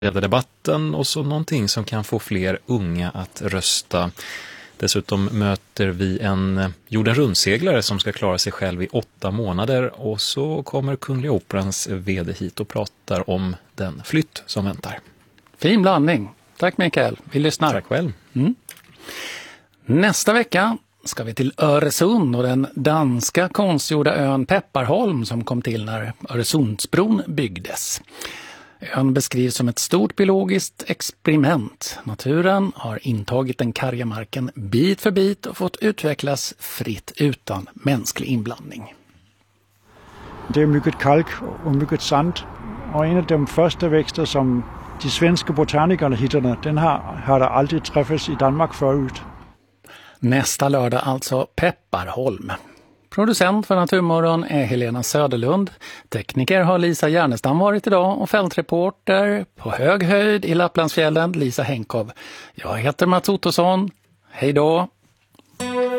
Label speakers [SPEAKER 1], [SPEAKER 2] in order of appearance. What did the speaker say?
[SPEAKER 1] debatten och så någonting som kan få fler unga att rösta. Dessutom möter vi en jorden rundseglare som ska klara sig själv i 8 månader och så kommer Kungliga Operans vd hit och pratar om den flytt som väntar.
[SPEAKER 2] Fin blandning. Tack Mikael, vi lyssnar.
[SPEAKER 1] Tack själv.
[SPEAKER 2] Nästa vecka ska vi till Öresund och den danska konstgjorda ön Pepparholm som kom till när Öresundsbron byggdes. Ön beskrivs som ett stort biologiskt experiment. Naturen har intagit den karga marken bit för bit och fått utvecklas fritt utan mänsklig inblandning.
[SPEAKER 3] Det är mycket kalk och mycket sand. Och en av de första växter som de svenska botanikerna hittade, den har aldrig träffats i Danmark förut.
[SPEAKER 2] Nästa lördag alltså Pepparholm. Producent för Naturmorgon är Helena Söderlund. Tekniker har Lisa Järnestam varit idag och fältreporter på hög höjd i Lapplandsfjällen Lisa Henkov. Jag heter Mats Ottosson. Hej då!